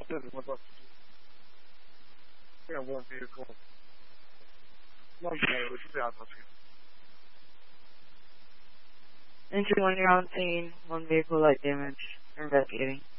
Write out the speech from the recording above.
said it went up. We got one vehicle. One vehicle, which is out of here. Entry 1, you're on scene. One vehicle light damage. Investigating.